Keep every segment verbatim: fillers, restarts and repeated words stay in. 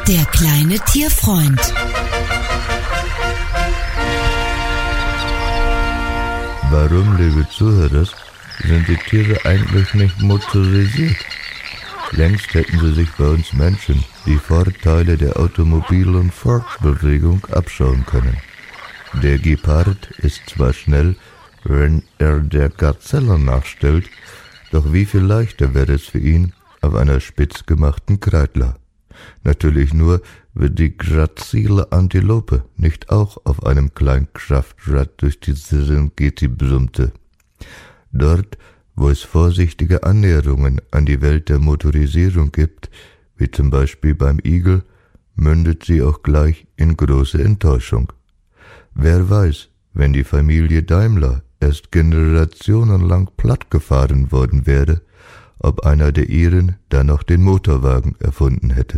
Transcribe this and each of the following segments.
Der kleine Tierfreund. Warum, liebe Zuhörer, sind die Tiere eigentlich nicht motorisiert? Längst hätten sie sich bei uns Menschen die Vorteile der Automobil- und Fortbewegung abschauen können. Der Gepard ist zwar schnell, wenn er der Gazelle nachstellt, doch wie viel leichter wäre es für ihn auf einer spitz gemachten Kreidler. Natürlich nur, wenn die grazile Antilope nicht auch auf einem Kleinkraftrad durch die Serengeti brummte. Dort, wo es vorsichtige Annäherungen an die Welt der Motorisierung gibt, wie zum Beispiel beim Igel, mündet sie auch gleich in große Enttäuschung. Wer weiß, wenn die Familie Daimler erst generationenlang plattgefahren worden wäre, ob einer der ihren dann noch den Motorwagen erfunden hätte.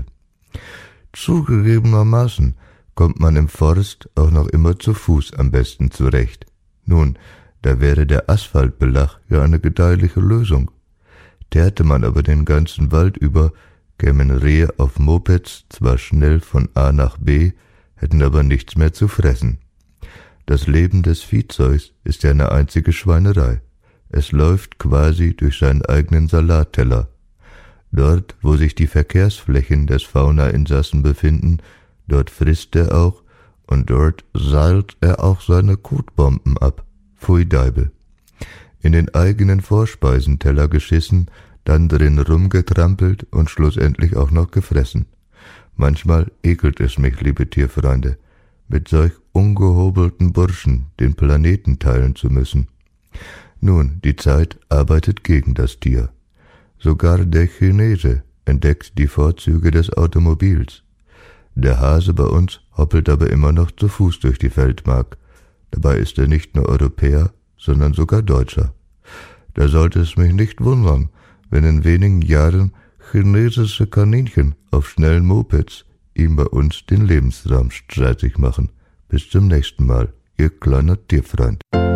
Zugegebenermaßen kommt man im Forst auch noch immer zu Fuß am besten zurecht. Nun, da wäre der Asphaltbelag ja eine gedeihliche Lösung. Teerte man aber den ganzen Wald über, kämen Rehe auf Mopeds zwar schnell von A nach B, hätten aber nichts mehr zu fressen. Das Leben des Viehzeugs ist ja eine einzige Schweinerei. Es läuft quasi durch seinen eigenen Salatteller. Dort, wo sich die Verkehrsflächen des Fauna-Insassen befinden, dort frisst er auch und dort seilt er auch seine Kotbomben ab. Pfui Deibel. In den eigenen Vorspeisenteller geschissen, dann drin rumgetrampelt und schlussendlich auch noch gefressen. Manchmal ekelt es mich, liebe Tierfreunde, mit solch ungehobelten Burschen den Planeten teilen zu müssen. Nun, die Zeit arbeitet gegen das Tier. Sogar der Chinese entdeckt die Vorzüge des Automobils. Der Hase bei uns hoppelt aber immer noch zu Fuß durch die Feldmark. Dabei ist er nicht nur Europäer, sondern sogar Deutscher. Da sollte es mich nicht wundern, wenn in wenigen Jahren chinesische Kaninchen auf schnellen Mopeds ihm bei uns den Lebensraum streitig machen. Bis zum nächsten Mal, Ihr kleiner Tierfreund.